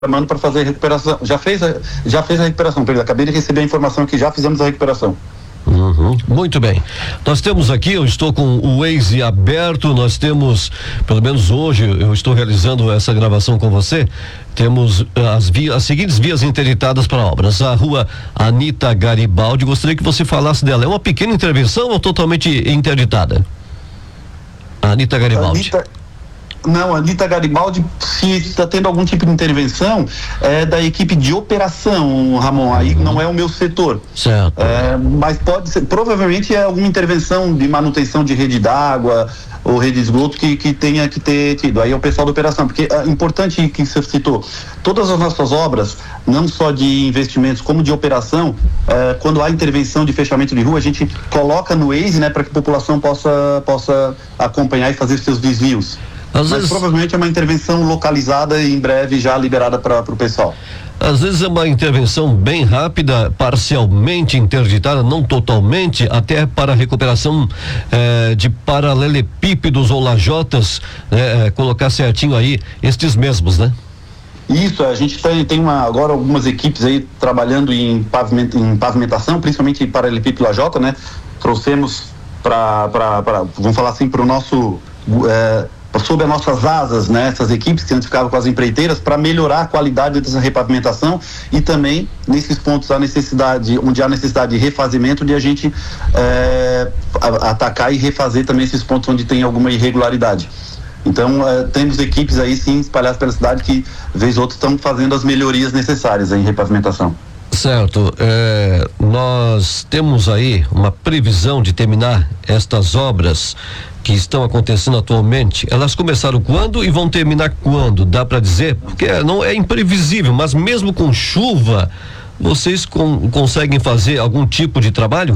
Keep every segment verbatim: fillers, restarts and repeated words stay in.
programando para fazer a recuperação. Já fez a, já fez a recuperação, Pedro. Acabei de receber a informação que já fizemos a recuperação. Uhum. Muito bem, nós temos aqui, eu estou com o Waze aberto, nós temos, pelo menos hoje eu estou realizando essa gravação com você, temos as, vias, as seguintes vias interditadas para obras: a rua Anita Garibaldi, gostaria que você falasse dela, é uma pequena intervenção ou totalmente interditada? Anita Garibaldi. Anita... Não, a Anita Garibaldi, se está tendo algum tipo de intervenção, é da equipe de operação, Ramon, aí uhum. não é o meu setor. Certo. É, mas pode ser, provavelmente é alguma intervenção de manutenção de rede d'água ou rede de esgoto que, que tenha que ter tido. Aí é o pessoal da operação, porque é importante que você citou, todas as nossas obras, não só de investimentos como de operação, é, quando há intervenção de fechamento de rua, a gente coloca no Waze, né, para que a população possa, possa acompanhar e fazer seus desvios. Às Mas vezes, provavelmente é uma intervenção localizada e em breve já liberada para o pessoal. Às vezes é uma intervenção bem rápida, parcialmente interditada, não totalmente, até para a recuperação eh, de paralelepípedos ou lajotas, eh, colocar certinho aí estes mesmos, né? Isso, a gente tem, tem uma, agora algumas equipes aí trabalhando em, pavimento, em pavimentação, principalmente em paralelepípedo lajota, né? Trouxemos para, vamos falar assim, para o nosso... Eh, sob as nossas asas, né, essas equipes que antes ficavam com as empreiteiras, para melhorar a qualidade dessa repavimentação e também nesses pontos a necessidade, onde há necessidade de refazimento, de a gente é, atacar e refazer também esses pontos onde tem alguma irregularidade. Então é, temos equipes aí sim espalhadas pela cidade que vez ou outra estão fazendo as melhorias necessárias em repavimentação. Certo, é, nós temos aí uma previsão de terminar estas obras que estão acontecendo atualmente. Elas começaram quando e vão terminar quando? Dá para dizer? Porque não é imprevisível, mas mesmo com chuva, vocês com, conseguem fazer algum tipo de trabalho?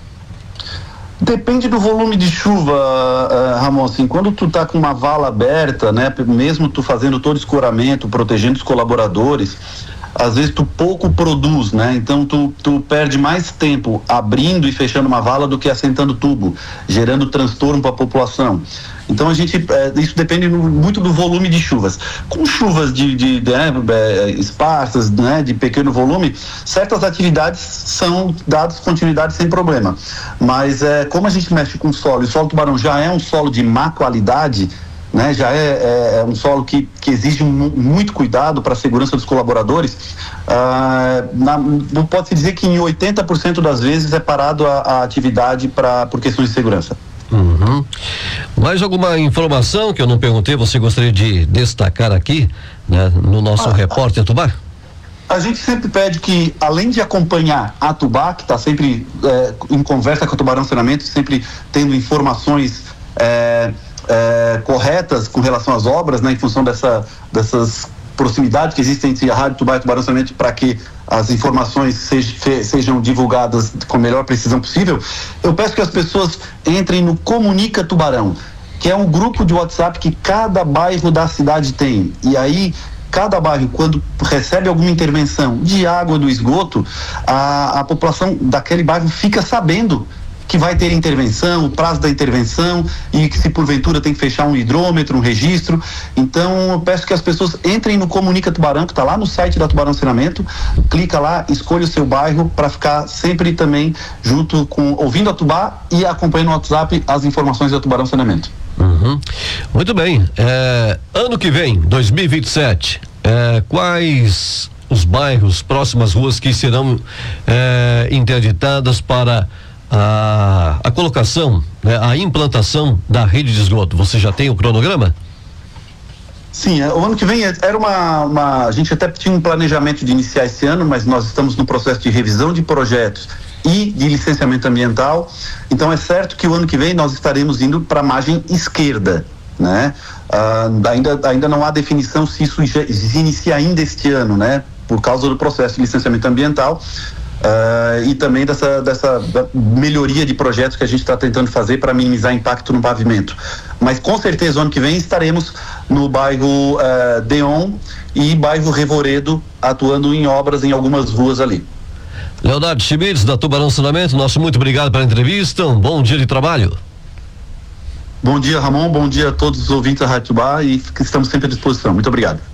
Depende do volume de chuva, uh, Ramon, assim, quando tu tá com uma vala aberta, né, mesmo tu fazendo todo escoramento, protegendo os colaboradores, às vezes tu pouco produz, né? Então tu, tu perde mais tempo abrindo e fechando uma vala do que assentando tubo, gerando transtorno para a população. Então a gente, é, isso depende muito do volume de chuvas. Com chuvas de, de, de é, esparsas, né, de pequeno volume, certas atividades são dadas continuidade sem problema. Mas é, como a gente mexe com solo, e o solo Tubarão já é um solo de má qualidade, né, já é, é, é um solo que, que exige um, muito cuidado para a segurança dos colaboradores, ah, pode-se dizer que em oitenta por cento das vezes é parado a, a atividade pra, por questões de segurança. Uhum. Mais alguma informação que eu não perguntei, você gostaria de destacar aqui, né, no nosso ah, repórter Tubá? A gente sempre pede que, além de acompanhar a Tubá, que está sempre é, em conversa com o Tubarão Saneamento, sempre tendo informações é, É, corretas com relação às obras, né, em função dessa, dessas proximidades que existem entre a Rádio Tubá e Tubarão Saneamento, para que as informações sej, fe, sejam divulgadas com a melhor precisão possível. Eu peço que as pessoas entrem no Comunica Tubarão, que é um grupo de WhatsApp que cada bairro da cidade tem, e aí cada bairro, quando recebe alguma intervenção de água do esgoto, a, a população daquele bairro fica sabendo que vai ter intervenção, o prazo da intervenção, e que se porventura tem que fechar um hidrômetro, um registro. Então eu peço que as pessoas entrem no Comunica Tubarão, que está lá no site da Tubarão Saneamento, clica lá, escolha o seu bairro para ficar sempre também junto com, ouvindo a Tubá e acompanhando no WhatsApp as informações da Tubarão Saneamento. Uhum. Muito bem, é, ano que vem, dois mil e vinte e sete, é, quais os bairros, próximas ruas que serão é, interditadas para A, a colocação, né, a implantação da rede de esgoto? Você já tem o cronograma? Sim, o ano que vem era uma, uma, a gente até tinha um planejamento de iniciar esse ano, mas nós estamos no processo de revisão de projetos e de licenciamento ambiental. Então é certo que o ano que vem nós estaremos indo para a margem esquerda, né? Ah, ainda, ainda não há definição se isso se inicia ainda este ano, né? Por causa do processo de licenciamento ambiental. Uh, e também dessa, dessa melhoria de projetos que a gente está tentando fazer para minimizar impacto no pavimento. Mas com certeza o ano que vem estaremos no bairro uh, Deon e bairro Revoredo, atuando em obras em algumas ruas ali. Leonardo Schmitz, da Tubarão Saneamento, nosso muito obrigado pela entrevista, um bom dia de trabalho. Bom dia, Ramon, bom dia a todos os ouvintes da Rádio Tubá, e estamos sempre à disposição. Muito obrigado.